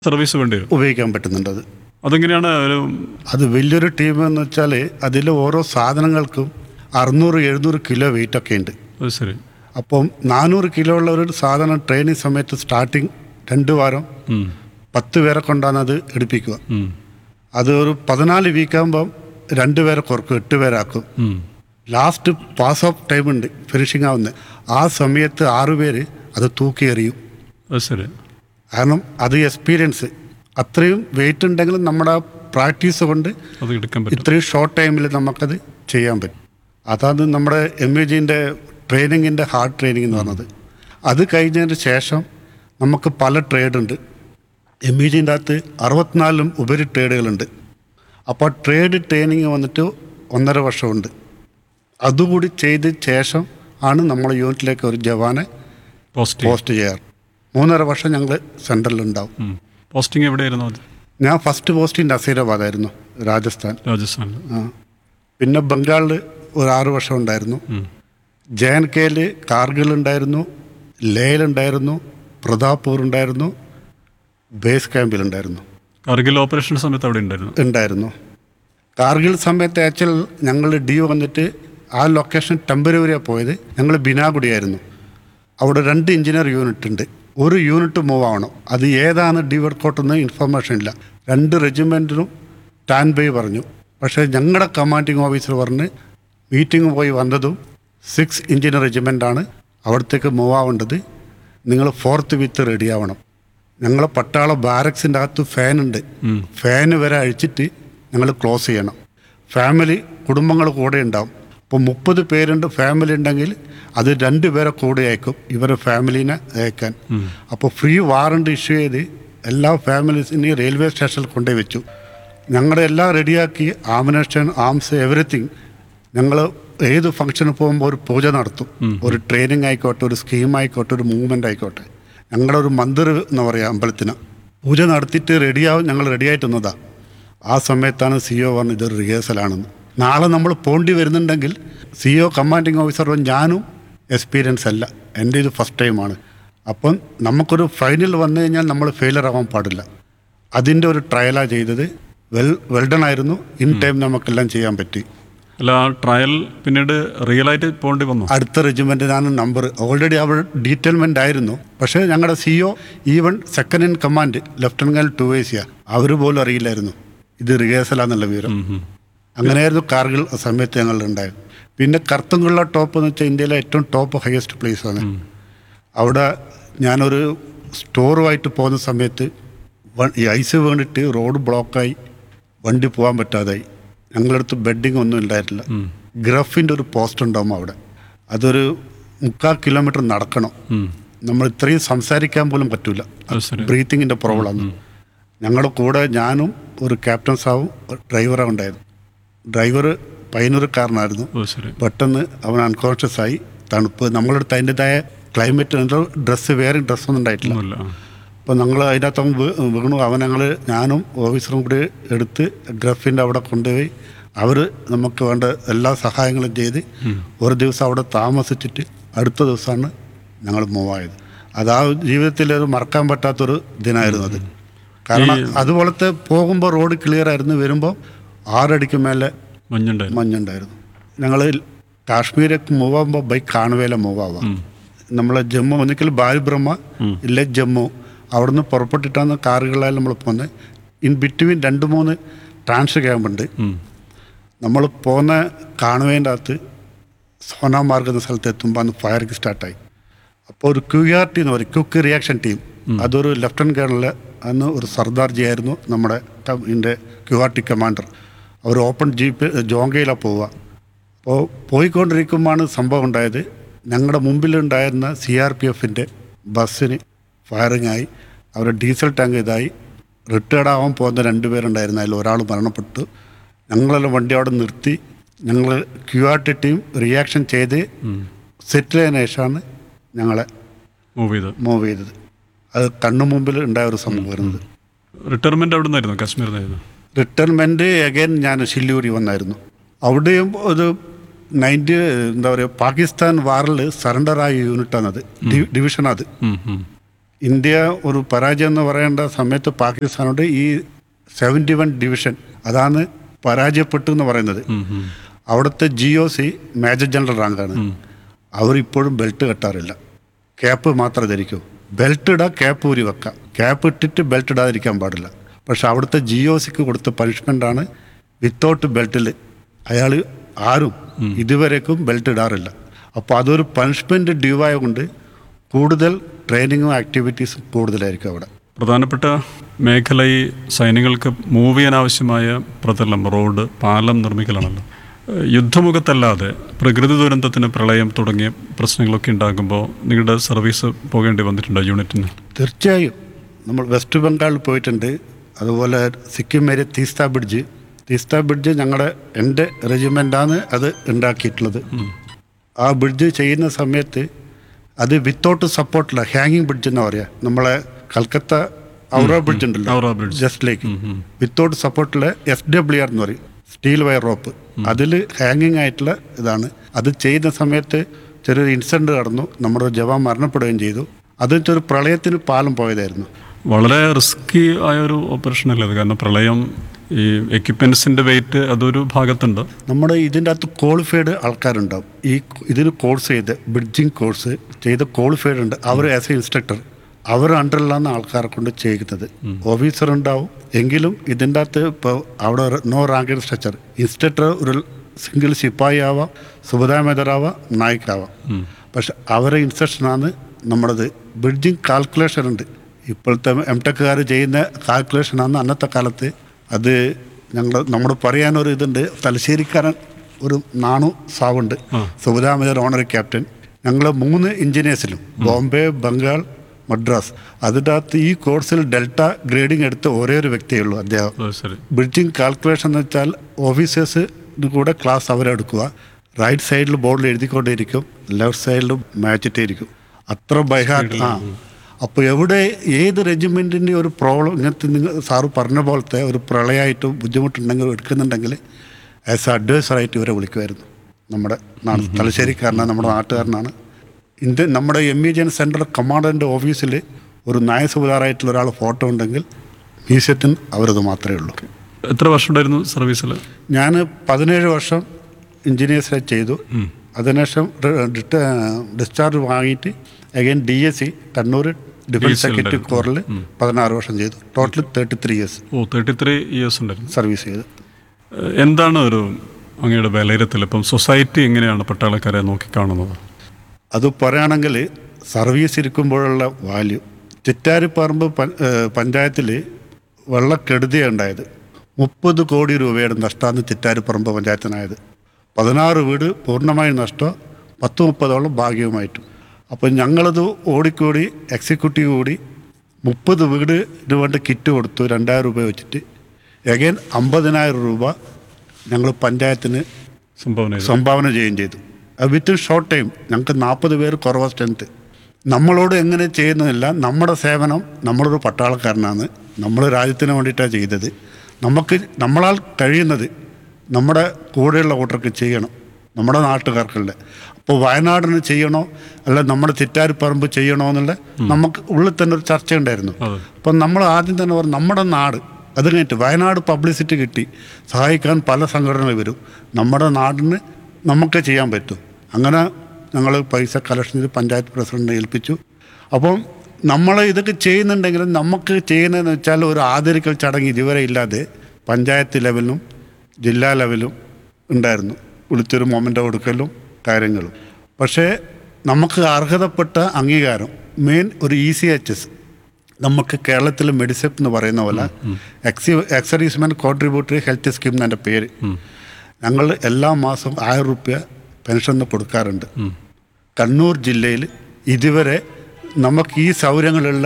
Service വേണ്ടി വരും. ഉപയോഗിക്കാൻ പറ്റുന്നുണ്ട്. അതെങ്ങനെയാണ് അത് വലിയൊരു ടീം എന്ന് വെച്ചാൽ അതിൽ ഓരോ സാധനങ്ങൾക്കും 600-700 കിലോ വെയിറ്റ് ഒക്കെ ഉണ്ട്. അത് ശരി. അപ്പം 400 കിലോ ഉള്ള ഒരു സാധനം ട്രെയിനിങ് സമയത്ത് സ്റ്റാർട്ടിങ് 2 വാരം 10 പേരെ കൊണ്ടാണ് അത് എടുപ്പിക്കുക. അത് ഒരു 14 വീക്കാകുമ്പം 2 പേരെ കുറക്കും, 8 പേരാക്കും. ലാസ്റ്റ് പാസ് ഓഫ് ടൈം ഉണ്ട്, ഫിനിഷിങ് ആവുന്നത്. ആ സമയത്ത് 6 പേര് അത് തൂക്കി എറിയും. അത് ശരി. കാരണം അത് എക്സ്പീരിയൻസ്, അത്രയും വെയിറ്റ് ഉണ്ടെങ്കിലും നമ്മുടെ പ്രാക്ടീസ് കൊണ്ട് അത് എടുക്കാൻ പറ്റും. ഇത്രയും ഷോർട്ട് ടൈമിൽ നമുക്കത് ചെയ്യാൻ പറ്റും. അതാണ് നമ്മുടെ MEGൻ്റെ ട്രെയിനിങ്ങിൻ്റെ ഹാർഡ് ട്രെയിനിങ് എന്ന് പറഞ്ഞത്. അത് കഴിഞ്ഞതിന് ശേഷം നമുക്ക് പല ട്രേഡ് ഉണ്ട്. MEGൻ്റെ അകത്ത് 64 ഉപരി ട്രേഡുകളുണ്ട്. അപ്പോൾ ട്രേഡ് ട്രെയിനിങ് വന്നിട്ട് 1.5 വർഷമുണ്ട്. അതുകൂടി ചെയ്ത ശേഷം ആണ് നമ്മുടെ യൂണിറ്റിലേക്ക് ഒരു ജവാനെ പോസ്റ്റ് ചെയ്യാറ്. 3.5 വർഷം ഞങ്ങൾ സെൻട്രലിലുണ്ടാവും. പോസ്റ്റിംഗ് എവിടെയായിരുന്നു അത്? ഞാൻ ഫസ്റ്റ് പോസ്റ്റിംഗ് നസീറാബാദായിരുന്നു, രാജസ്ഥാൻ. പിന്നെ ബംഗാളിൽ ഒരു 6 വർഷം ഉണ്ടായിരുന്നു. JNKയിൽ കാർഗിൽ ഉണ്ടായിരുന്നു, ലേയിലുണ്ടായിരുന്നു, പ്രതാപ്പൂർ ഉണ്ടായിരുന്നു, ബേസ് ക്യാമ്പിലുണ്ടായിരുന്നു. കാർഗിൽ ഓപ്പറേഷൻ സമയത്ത് അവിടെ ഉണ്ടായിരുന്നു. കാർഗിൽ സമയത്ത് ആക്ച്വൽ ഞങ്ങൾ ഡി വന്നിട്ട് ആ ലൊക്കേഷൻ ടെമ്പററിയാണ് പോയത്. ഞങ്ങൾ ബിനാഗുഡിയായിരുന്നു. അവിടെ 2 എഞ്ചിനീയർ യൂണിറ്റ് ഉണ്ട്. ഒരു യൂണിറ്റ് മൂവ് ആവണം. അത് ഏതാണ് ഡി വർക്കൗട്ടെന്ന് ഇൻഫർമേഷൻ ഇല്ല. 2 റെജിമെൻറ്റിനും സ്റ്റാൻഡ് ബൈ പറഞ്ഞു. പക്ഷേ ഞങ്ങളുടെ കമാൻഡിങ് ഓഫീസർ പറഞ്ഞ് മീറ്റിംഗ് പോയി വന്നതും 6 എഞ്ചിനീയർ റെജിമെൻ്റാണ് അവിടത്തേക്ക് മൂവ് ആവേണ്ടത്. നിങ്ങൾ 4th വിത്ത് റെഡി ആവണം. ഞങ്ങളെ പട്ടാള ബാരക്സിൻ്റെ അകത്ത് ഫാനുണ്ട്. ഫാന് വരെ അഴിച്ചിട്ട് ഞങ്ങൾ ക്ലോസ് ചെയ്യണം. ഫാമിലി കുടുംബങ്ങൾ കൂടെ ഉണ്ടാവും. അപ്പോൾ 30 പേരുണ്ട് ഫാമിലി ഉണ്ടെങ്കിൽ അത് 2 പേരെ കൂടെ അയക്കും, ഇവരെ ഫാമിലീനെ അയക്കാൻ. അപ്പോൾ ഫ്രീ വാറണ്ട് ഇഷ്യൂ ചെയ്ത് എല്ലാ ഫാമിലീസിനെയും റെയിൽവേ സ്റ്റേഷനിൽ കൊണ്ടുപോയി വെച്ചു. ഞങ്ങളുടെ എല്ലാം റെഡിയാക്കി, ആമിനേഷൻ, ആംസ്, എവറിത്തിങ്. ഞങ്ങൾ ഏത് ഫംഗ്ഷന് പോകുമ്പോൾ ഒരു പൂജ നടത്തും. ഒരു ട്രെയിനിങ് ആയിക്കോട്ടെ, ഒരു സ്കീം ആയിക്കോട്ടെ, ഒരു മൂവ്മെൻ്റ് ആയിക്കോട്ടെ. ഞങ്ങളുടെ ഒരു മന്ദിർ എന്ന് പറയുക അമ്പലത്തിന് പൂജ നടത്തിയിട്ട് റെഡിയാവും. ഞങ്ങൾ റെഡിയായിട്ടുന്നതാണ്. ആ സമയത്താണ് CEO പറഞ്ഞത് ഇതൊരു റിഹേഴ്സലാണെന്ന്. നാളെ നമ്മൾ പോണ്ടി വരുന്നുണ്ടെങ്കിൽ CEO കമാൻഡിങ് ഓഫീസർ ഞാനും എക്സ്പീരിയൻസ് അല്ല, എൻ്റെ ഇത് ഫസ്റ്റ് ടൈമാണ്. അപ്പം നമുക്കൊരു ഫൈനൽ വന്നു കഴിഞ്ഞാൽ നമ്മൾ ഫെയിലർ ആവാൻ പാടില്ല. അതിൻ്റെ ഒരു ട്രയലാണ് ചെയ്തത്. വെൽഡൺ ആയിരുന്നു. ഇൻ ടൈം നമുക്കെല്ലാം ചെയ്യാൻ പറ്റി. അല്ല, ആ ട്രയൽ പിന്നീട് റിയലായിട്ട് പോകേണ്ടി വന്നു. അടുത്ത റെജിമെൻറ്റിനാണ് നമ്പർ. ഓൾറെഡി അവർ ഡീറ്റെയിൽമെൻ്റ് ആയിരുന്നു. പക്ഷേ ഞങ്ങളുടെ CEO even second in command lieutenant ടൂവേസിയ അവർ പോലും അറിയില്ലായിരുന്നു ഇത് റിഹേഴ്സലാന്നുള്ള വിവരം. അങ്ങനെയായിരുന്നു കാർഗിൽ സമയത്ത് ഞങ്ങളുണ്ടായത്. പിന്നെ കർത്തുങ്കുള്ള ടോപ്പ് എന്ന് വെച്ചാൽ ഇന്ത്യയിലെ ഏറ്റവും ടോപ്പ് ഹയസ്റ്റ് പ്ലേസാണ്. അവിടെ ഞാനൊരു സ്റ്റോറുമായിട്ട് പോകുന്ന സമയത്ത് ഈ ഐസ് വീണിട്ട് റോഡ് ബ്ലോക്കായി, വണ്ടി പോകാൻ പറ്റാതായി. ഞങ്ങളടുത്ത് ബെഡിങ് ഒന്നും ഉണ്ടായിട്ടില്ല. ഗ്രഫിൻ്റെ ഒരു പോസ്റ്റ് ഉണ്ടാവും അവിടെ. അതൊരു 3/4 കിലോമീറ്റർ നടക്കണം. നമ്മൾ ഇത്രയും സംസാരിക്കാൻ പോലും പറ്റൂല, ബ്രീത്തിങ്ങിൻ്റെ പ്രോബ്ലം. ഞങ്ങളുടെ കൂടെ ഞാനും ഒരു ക്യാപ്റ്റൻ സാവും ഡ്രൈവറാണ് ഉണ്ടായിരുന്നു. ഡ്രൈവർ പയ്യന്നൂർക്കാരനായിരുന്നു. പെട്ടെന്ന് അവൻ അൺകോൺഷ്യസ് ആയി. തണുപ്പ്, നമ്മളടുത്ത് അതിൻ്റെതായ ക്ലൈമറ്റ് ഡ്രസ്സ്, വേറെ ഡ്രസ്സൊന്നും ഉണ്ടായിട്ടില്ല. അപ്പോൾ ഞങ്ങൾ അതിനകത്ത് വീണു. ഞാനും ഓഫീസറും കൂടി എടുത്ത് ഗ്രഫിൻ്റെ അവിടെ കൊണ്ടുപോയി. അവർ നമുക്ക് വേണ്ട എല്ലാ സഹായങ്ങളും ചെയ്ത് ഒരു ദിവസം അവിടെ താമസിച്ചിട്ട് അടുത്ത ദിവസമാണ് ഞങ്ങൾ മൂവായത്. അത് ആ ജീവിതത്തിൽ ഒരു മറക്കാൻ പറ്റാത്തൊരു ദിനമായിരുന്നു അത്. കാരണം അതുപോലത്തെ പോകുമ്പോൾ റോഡ് ക്ലിയർ ആയിരുന്നു, വരുമ്പോൾ 6 അടിക്ക് മേലെ മഞ്ഞുണ്ടായിരുന്നു. ഞങ്ങൾ കാശ്മീരൊക്കെ മൂവ് ആകുമ്പോൾ ബൈ കാൺവേല മൂവ് ആവാം. നമ്മൾ ജമ്മു ഒന്നിക്കൽ ബാലിബ്രഹ്മ ഇല്ല ജമ്മു, അവിടുന്ന് പുറപ്പെട്ടിട്ടാണ് കാറുകളായാലും നമ്മൾ പോകുന്നത്. In between 2-3 trans ക്യാമ്പുണ്ട്. നമ്മൾ പോകുന്ന കാൺവേൻ്റെ അകത്ത് സോനാമാർഗ് എന്ന സ്ഥലത്ത് എത്തുമ്പോൾ അന്ന് ഫയറിങ് സ്റ്റാർട്ടായി. അപ്പോൾ ഒരു QRT എന്ന് പറയും, ക്വിക്ക് റിയാക്ഷൻ ടീം. അതൊരു ലെഫ്റ്റനന്റ് കേണൽ, അന്ന് ഒരു സർദാർജി ആയിരുന്നു നമ്മുടെ ഇതിൻ്റെ QRT കമാൻഡർ. അവർ ഓപ്പൺ ജീപ്പ് ജോങ്കയിലാണ് പോവുക. അപ്പോൾ പോയിക്കൊണ്ടിരിക്കുമ്പോഴാണ് സംഭവം ഉണ്ടായത്. ഞങ്ങളുടെ മുമ്പിലുണ്ടായിരുന്ന CRPFൻ്റെ ബസ്സിന് ഫയറിങ് ആയി. അവരുടെ ഡീസൽ ടാങ്ക് ഇതായി. റിട്ടയർഡ് ആവാൻ പോകുന്ന 2 പേരുണ്ടായിരുന്നു. അതിൽ ഒരാൾ മരണപ്പെട്ടു. ഞങ്ങളെല്ലാം വണ്ടി അവിടെ നിർത്തി. ഞങ്ങൾ QRT ടീം റിയാക്ഷൻ ചെയ്ത് സെറ്റിൽ ചെയ്തതിനു ശേഷമാണ് ഞങ്ങളെ മൂവ് ചെയ്തത്. അത് കണ്ണു മുമ്പിൽ ഉണ്ടായ ഒരു സംഭവമായിരുന്നു. റിട്ടയർമെൻറ്റ് അവിടെ നിന്നായിരുന്നു, കാശ്മീരിൽ നിന്നായിരുന്നു. റിട്ടയർമെൻറ്റ് അഗൈൻ ഞാൻ ഷില്ലൂരി വന്നായിരുന്നു. അവിടെയും ഒരു പാകിസ്ഥാൻ വാറിൽ സറണ്ടറായ യൂണിറ്റാണത്, ഡിവിഷനത്. ഇന്ത്യ ഒരു പരാജയം എന്ന് പറയേണ്ട സമയത്ത് പാകിസ്ഥാനോട് ഈ 71 ഡിവിഷൻ അതാണ് പരാജയപ്പെട്ടു എന്ന് പറയുന്നത്. അവിടുത്തെ GOC മേജർ ജനറൽ റാങ്കാണ്. അവരിപ്പോഴും ബെൽറ്റ് കെട്ടാറില്ല, ക്യാപ്പ് മാത്രമേ ധരിക്കൂ. ബെൽറ്റ് ഇടാം, ക്യാപ്പ് ഊരി വെക്കാം, ക്യാപ്പ് ഇട്ടിട്ട് ബെൽറ്റ് ഇടാതിരിക്കാൻ പാടില്ല. പക്ഷെ അവിടുത്തെ GOCക്ക് കൊടുത്ത പണിഷ്മെൻ്റാണ് വിത്തൗട്ട് ബെൽറ്റിൽ അയാൾ ആരും ഇതുവരേക്കും ബെൽറ്റ് ഇടാറില്ല. അപ്പോൾ അതൊരു പണിഷ്മെൻറ്റ് ഡ്യൂ ആയതുകൊണ്ട് കൂടുതൽ ട്രെയിനിങ്ങും ആക്ടിവിറ്റീസും കൂടുതലായിരിക്കും അവിടെ. പ്രധാനപ്പെട്ട മേഖല ഈ സൈനികൾക്ക് മൂവ് ചെയ്യാൻ ആവശ്യമായ പ്രതലം, റോഡ്, പാലം നിർമ്മിക്കലാണല്ലോ. യുദ്ധമുഖത്തല്ലാതെ പ്രകൃതി ദുരന്തത്തിന്, പ്രളയം തുടങ്ങിയ പ്രശ്നങ്ങളൊക്കെ ഉണ്ടാകുമ്പോൾ നിങ്ങളുടെ സർവീസ് പോകേണ്ടി വന്നിട്ടുണ്ടോ യൂണിറ്റിന്? തീർച്ചയായും. നമ്മൾ വെസ്റ്റ് ബംഗാളിൽ പോയിട്ടുണ്ട്. അതുപോലെ സിക്കിം വരെ തീസ്ത ബ്രിഡ്ജ് എൻ്റെ റെജിമെൻ്റാണ് അത് ഉണ്ടാക്കിയിട്ടുള്ളത്. ആ ബ്രിഡ്ജ് ചെയ്യുന്ന സമയത്ത് അത് വിത്തൗട്ട് സപ്പോർട്ടില്ല, ഹാങ്ങിങ് ബ്രിഡ്ജ് എന്ന് പറയുക. നമ്മളെ കൽക്കത്ത ഔറ ബ്രിഡ്ജ് ഉണ്ടല്ലോ, ജസ്റ്റ് ലൈക്ക് വിത്തൗട്ട് സപ്പോർട്ടിൽ SWR എന്ന് പറയും, സ്റ്റീൽ വയർ റോപ്പ്. അതിൽ ഹാങ്ങിങ് ആയിട്ടുള്ള ഇതാണ്. അത് ചെയ്യുന്ന സമയത്ത് ചെറിയൊരു ഇൻസിഡൻറ്റ് നടന്നു, നമ്മുടെ ജവാൻ മരണപ്പെടുകയും ചെയ്തു. അതിൻ്റെ ഒരു പ്രളയത്തിന് പാലം പോയതായിരുന്നു. വളരെ റിസ്കി ആയൊരു ഓപ്പറേഷൻ അല്ലേ അത്? കാരണം പ്രളയം, ഈ എക്യുപ്മെൻസിൻ്റെ വെയിറ്റ് അതൊരു ഭാഗത്തുണ്ട്. നമ്മുടെ ഇതിൻ്റെ അകത്ത് ക്വാളിഫൈഡ് ആൾക്കാരുണ്ടാവും. ഇതിന് കോഴ്സ് ചെയ്ത് ബ്രിഡ്ജിങ് കോഴ്സ് ചെയ്ത് ക്വാളിഫൈഡ് ഉണ്ട്. അവർ ആസ് എ ഇൻസ്ട്രക്ടർ അവർ അണ്ടറിലാണ് ആൾക്കാരെ കൊണ്ട് ചെയ്യുന്നത്. ഓഫീസർ ഉണ്ടാവും, എങ്കിലും ഇതിൻ്റെ അകത്ത് ഇപ്പോൾ അവിടെ നോ റാങ്ക് സ്ട്രക്ചർ. ഇൻസ്ട്രക്ടർ ഒരു സിംഗിൾ സിപ്പായി ആവാം, സുബദായ മേജറാവാം, നായിക്കാവാം. പക്ഷെ അവരെ ഇൻസ്ട്രക്ഷനാണ് നമ്മുടേത്. ബ്രിഡ്ജിങ് കാൽക്കുലേഷൻ ഉണ്ട്. ഇപ്പോഴത്തെ MTech ചെയ്യുന്ന കാൽക്കുലേഷനാണ് അന്നത്തെ കാലത്ത്. അത് നമ്മൾ പറയാനൊരു ഇതുണ്ട്. തലശ്ശേരിക്കാരൻ ഒരു നാണു സാവുണ്ട്, സുബദായ മേജർ ഓണറി ക്യാപ്റ്റൻ. ഞങ്ങൾ 3 എഞ്ചിനീയേഴ്സിലും ബോംബെ, ബംഗാൾ, മദ്രാസ്. അതിൻ്റെ അകത്ത് ഈ കോഴ്സിൽ ഡെൽറ്റ ഗ്രേഡിംഗ് എടുത്ത ഒരേ ഒരു വ്യക്തിയേ ഉള്ളൂ അദ്ദേഹം. ബ്രിഡ്ജിങ് കാൽക്കുലേഷൻ എന്ന് വെച്ചാൽ ഓഫീസേഴ്സ് കൂടെ ക്ലാസ് അവരെടുക്കുക. റൈറ്റ് സൈഡിൽ ബോർഡിൽ എഴുതിക്കൊണ്ടേയിരിക്കും, ലെഫ്റ്റ് സൈഡിലും മാച്ചിട്ടേയിരിക്കും. അത്ര ബൈഹാർട്ട്. അപ്പോൾ എവിടെ ഏത് റെജിമെൻറ്റിൻ്റെ ഒരു പ്രോബ്ലം ഇങ്ങനത്തെ നിങ്ങൾ സാറ് പറഞ്ഞ പോലത്തെ ഒരു പ്രളയമായിട്ടും ബുദ്ധിമുട്ടുണ്ടെങ്കിൽ എടുക്കുന്നുണ്ടെങ്കിൽ ആസ് എ അഡ്വൈസറായിട്ട് ഇവരെ വിളിക്കുമായിരുന്നു. നമ്മുടെ തലശ്ശേരിക്കാരനാണ്, നമ്മുടെ നാട്ടുകാരനാണ്. നമ്മുടെ MEGN സെൻട്രൽ കമാൻഡൻ്റെ ഓഫീസിൽ ഒരു നയസുബദാറായിട്ടുള്ള ഒരാൾ ഫോട്ടോ ഉണ്ടെങ്കിൽ മ്യൂസിയത്തിന് അവരത് മാത്രമേ ഉള്ളൂ. എത്ര വർഷം ഉണ്ടായിരുന്നു സർവീസിൽ? ഞാൻ 17 വർഷം എഞ്ചിനീയേഴ്സിനെ ചെയ്തു. അതിനുശേഷം ഡിസ്ചാർജ് വാങ്ങിയിട്ട് again DSC Kannur defence secretary കോറിൽ 16 വർഷം ചെയ്തു. Total 33 years. 33 ഇയേഴ്സ് ഉണ്ടായിരുന്നു സർവീസ് ചെയ്തു. എന്താണ് ഒരു അങ്ങയുടെ വിലയിരുത്തൽ? ഇപ്പം സൊസൈറ്റി എങ്ങനെയാണ് പട്ടാളക്കാരെ നോക്കിക്കാണുന്നത്? അത് പറയുകയാണെങ്കിൽ സർവീസ് ഇരിക്കുമ്പോഴുള്ള വാല്യൂ. ചിറ്റാരിപ്പറമ്പ് പഞ്ചായത്തിൽ വെള്ളക്കെടുതിയുണ്ടായത് 30 കോടി രൂപയുടെ നഷ്ടമാണ് ചിറ്റാരിപ്പറമ്പ് പഞ്ചായത്തിനായത്. 16 വീട് പൂർണ്ണമായി നഷ്ടം, 10-30ഓളം ഭാഗ്യവുമായിട്ടും. അപ്പോൾ ഞങ്ങളത് ഓടിക്കൂടി എക്സിക്യൂട്ടീവ് കൂടി 30 വീടിന് വേണ്ടി കിറ്റ് കൊടുത്തു 2000 രൂപ വെച്ചിട്ട്. അഗൈൻ 50,000 രൂപ ഞങ്ങൾ പഞ്ചായത്തിന് സംഭാവന ചെയ്യുകയും ചെയ്തു. Within short time. ഞങ്ങൾക്ക് 40 പേര് കുറവ് സ്ട്രെങ്ത്ത്. നമ്മളോട് എങ്ങനെ ചെയ്യുന്നതില്ല, നമ്മുടെ സേവനം, നമ്മളൊരു പട്ടാളക്കാരനാണ്, നമ്മൾ രാജ്യത്തിന് വേണ്ടിയിട്ടാണ് ചെയ്തത്. നമ്മളാൽ കഴിയുന്നത് നമ്മുടെ കൂടെയുള്ള കൂട്ടർക്ക് ചെയ്യണം, നമ്മുടെ നാട്ടുകാർക്കുള്ള. അപ്പോൾ വയനാടിന് ചെയ്യണോ അല്ല നമ്മുടെ ചിറ്റാരിപ്പറമ്പ് ചെയ്യണോ എന്നുള്ള നമുക്ക് ഉള്ളിൽ തന്നെ ഒരു ചർച്ച ഉണ്ടായിരുന്നു. അപ്പം നമ്മൾ ആദ്യം തന്നെ പറഞ്ഞു നമ്മുടെ നാട്. അത് കഴിഞ്ഞിട്ട് വയനാട് പബ്ലിസിറ്റി കിട്ടി, സഹായിക്കാൻ പല സംഘടനകൾ വരും, നമ്മുടെ നാടിന് നമുക്ക് ചെയ്യാൻ പറ്റും. അങ്ങനെ ഞങ്ങൾ പൈസ കളക്ഷൻ ചെയ്ത് പഞ്ചായത്ത് പ്രസിഡന്റിനെ ഏൽപ്പിച്ചു. അപ്പം നമ്മൾ ഇതൊക്കെ ചെയ്യുന്നുണ്ടെങ്കിലും നമുക്ക് ചെയ്യുന്നതെന്ന് വെച്ചാൽ ഒരു ആദരിക്കൽ ചടങ്ങ് ഇതുവരെ ഇല്ലാതെ പഞ്ചായത്ത് ലെവലിലും ജില്ലാ ലെവലും ഉണ്ടായിരുന്നു. വിളിച്ചൊരു മൊമെൻ്റ് കൊടുക്കലും കാര്യങ്ങളും. പക്ഷേ നമുക്ക് അർഹതപ്പെട്ട അംഗീകാരം മെയിൻ ഒരു ECHS, നമുക്ക് കേരളത്തിൽ മെഡിസെപ്പ് എന്ന് പറയുന്ന പോലെ എക്സർവീസ്മെൻ കോൺട്രിബ്യൂട്ടറി ഹെൽത്ത് സ്കീം എൻ്റെ പേര്. ഞങ്ങൾ എല്ലാ മാസവും 1000 രൂപ പെൻഷൻ കൊടുക്കാറുണ്ട്. കണ്ണൂർ ജില്ലയിൽ ഇതുവരെ നമുക്ക് ഈ സൗകര്യങ്ങളുള്ള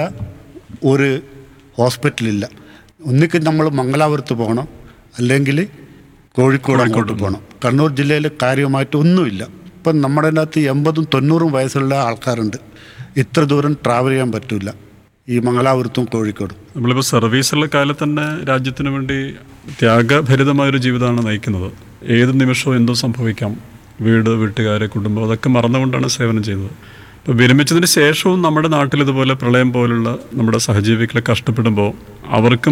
ഒരു ഹോസ്പിറ്റലില്ല. ഒന്നിക്ക് നമ്മൾ മംഗലാപുരത്ത് പോകണം, അല്ലെങ്കിൽ കോഴിക്കോട് അങ്ങോട്ട് പോകണം. കണ്ണൂർ ജില്ലയിൽ കാര്യമായിട്ട് ഒന്നുമില്ല. ഇപ്പം നമ്മുടെ അതിനകത്ത് 80-90 വയസ്സുള്ള ആൾക്കാരുണ്ട്. ഇത്ര ദൂരം ട്രാവൽ ചെയ്യാൻ പറ്റില്ല ഈ മംഗലാപുരത്തും കോഴിക്കോടും. നമ്മളിപ്പോൾ സർവീസുള്ള കാലത്ത് തന്നെ രാജ്യത്തിന് വേണ്ടി ത്യാഗഭരിതമായൊരു ജീവിതമാണ് നയിക്കുന്നത്. ഏത് നിമിഷവും എന്തോ സംഭവിക്കാം. വീട്, വീട്ടുകാരെ, കുടുംബം അതൊക്കെ മറന്നുകൊണ്ടാണ് സേവനം ചെയ്യുന്നത്. ഇപ്പോൾ വിരമിച്ചതിന് ശേഷവും നമ്മുടെ നാട്ടിൽ ഇതുപോലെ പ്രളയം പോലുള്ള നമ്മുടെ സഹജീവികളെ കഷ്ടപ്പെടുമ്പോൾ അവർക്കും